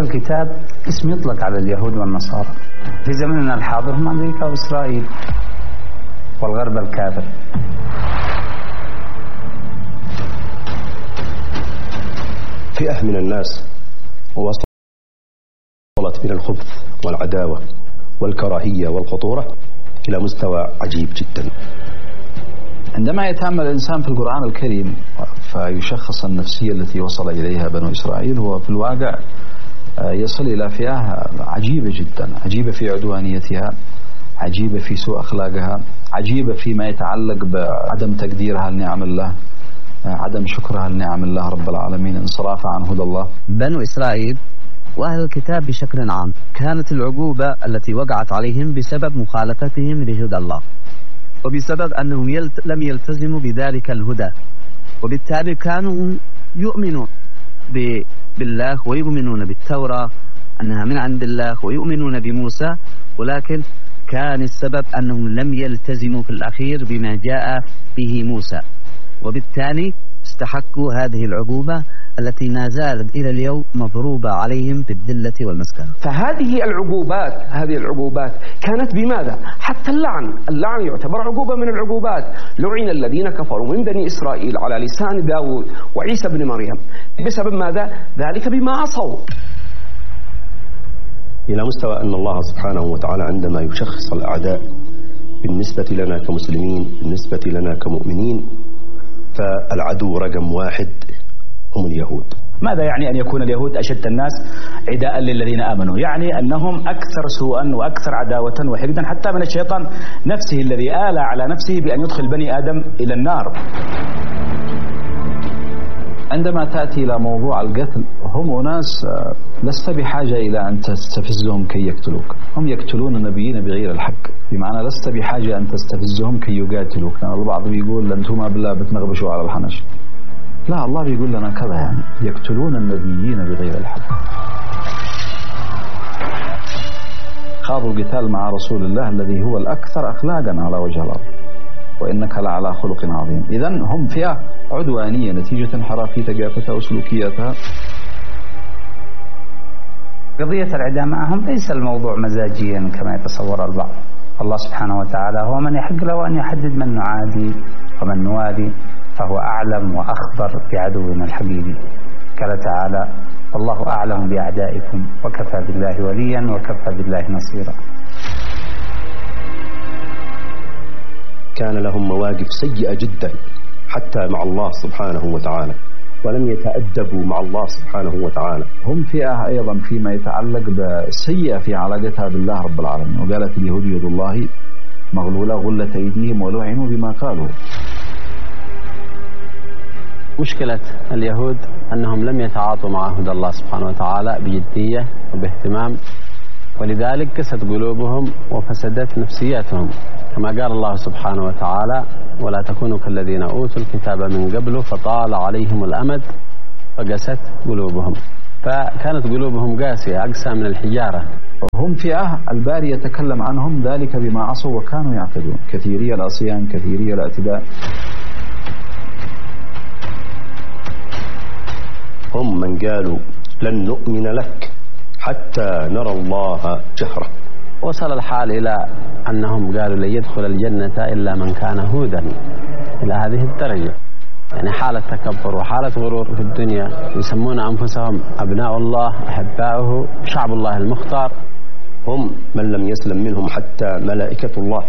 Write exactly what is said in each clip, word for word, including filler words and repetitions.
الكتاب اسم يطلق على اليهود والنصارى. في زمننا الحاضر هم أمريكا وإسرائيل والغرب الكافر. فئة من الناس وصلت من الخبث والعداوة والكراهية والخطورة إلى مستوى عجيب جدا. عندما يتأمل الإنسان في القرآن الكريم فيشخص النفسية التي وصل إليها بنو إسرائيل، هو في الواقع يصل إلى فئة عجيبة جدا، عجيبة في عدوانيتها، عجيبة في سوء أخلاقها، عجيبة فيما يتعلق بعدم تقديرها لنعم الله، عدم شكرها لنعم الله رب العالمين، انصرافها عن هدى الله. بنو إسرائيل وأهل الكتاب بشكل عام كانت العقوبة التي وقعت عليهم بسبب مخالفتهم لهدى الله، وبسبب أنهم يلت... لم يلتزموا بذلك الهدى، وبالتالي كانوا يؤمنون ب... بالله ويؤمنون بالتوراة أنها من عند الله ويؤمنون بموسى، ولكن كان السبب أنهم لم يلتزموا في الأخير بما جاء به موسى، وبالتالي استحقوا هذه العقوبة التي ما زالت إلى اليوم مضروبة عليهم بالذلة والمسكنة. فهذه العقوبات هذه العقوبات كانت بماذا؟ حتى اللعن، اللعن يعتبر عقوبة من العقوبات. لعن الذين كفروا من بني إسرائيل على لسان داود وعيسى بن مريم بسبب ماذا؟ ذلك بما عصوا. إلى مستوى أن الله سبحانه وتعالى عندما يشخص الأعداء بالنسبة لنا كمسلمين، بالنسبة لنا كمؤمنين، فالعدو رقم واحد هم اليهود. ماذا يعني أن يكون اليهود أشد الناس عداء للذين آمنوا؟ يعني أنهم أكثر سوءا وأكثر عداوة وحقدا حتى من الشيطان نفسه الذي آلى على نفسه بأن يدخل بني آدم إلى النار. عندما تأتي إلى موضوع القتل، هم أناس لست بحاجة إلى أن تستفزهم كي يقتلوك، هم يقتلون النبيين بغير الحق، بمعنى لست بحاجة أن تستفزهم كي يقاتلوك. لأن البعض بيقول أنتم بالله بتنغبشوا على الحنش، لا، الله بيقول لنا كذا، يعني يقتلون النبيين بغير الحق. خاضوا القتال مع رسول الله الذي هو الأكثر أخلاقا على وجه الأرض، وإنك لعلى خلق عظيم. إذن هم فئة عدوانية نتيجة انحراف ثقافتها وسلوكياتها. قضية العداء معهم ليس الموضوع مزاجيا كما يتصور البعض. الله سبحانه وتعالى هو من يحق له أن يحدد من نعادي ومن نوادي، فهو أعلم وأخبر بعدونا الحقيقي. قال تعالى: والله أعلم بأعدائكم وكفى بالله وليا وكفى بالله نصيرا. كان لهم مواقف سيئة جدا حتى مع الله سبحانه وتعالى، ولم يتأدبوا مع الله سبحانه وتعالى. هم فئة أيضا فيما يتعلق بسيئة في علاقتها بالله رب العالمين، وقالت اليهود يد الله مغلولة غلت أيديهم ولعنوا بما قالوا. مشكلة اليهود أنهم لم يتعاطوا مع هدى الله سبحانه وتعالى بجدية وباهتمام، ولذلك قست قلوبهم وفسدت نفسياتهم، كما قال الله سبحانه وتعالى: ولا تكونوا كالذين أوتوا الكتاب من قبل فطال عليهم الأمد فقست قلوبهم. فكانت قلوبهم قاسية أقسى من الحجارة. هم فئة الباري يتكلم عنهم ذلك بما عصوا وكانوا يعتدون، كثيري العصيان كثيري الاعتداء. هم من قالوا لن نؤمن لك حتى نرى الله جهرة. وصل الحال إلى أنهم قالوا لن يدخل الجنة إلا من كان هودا، إلى هذه الدرجة. يعني حالة تكبر وحالة غرور في الدنيا، يسمون أنفسهم أبناء الله أحباؤه شعب الله المختار. هم من لم يسلم منهم حتى ملائكة الله.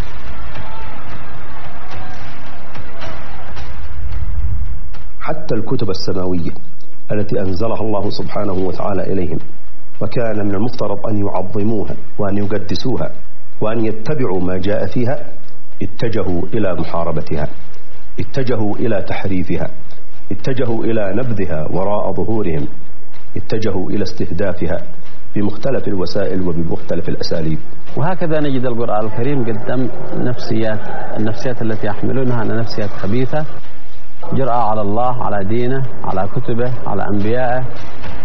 حتى الكتب السماوية التي أنزلها الله سبحانه وتعالى إليهم، وكان من المفترض أن يعظموها وأن يقدسوها وأن يتبعوا ما جاء فيها، اتجهوا إلى محاربتها، اتجهوا إلى تحريفها، اتجهوا إلى نبذها وراء ظهورهم، اتجهوا إلى استهدافها بمختلف الوسائل وبمختلف الأساليب. وهكذا نجد القرآن الكريم قدم نفسيات النفسيات التي يحملونها أن نفسيات خبيثة، جرأة على الله، على دينه، على كتبه، على أنبيائه،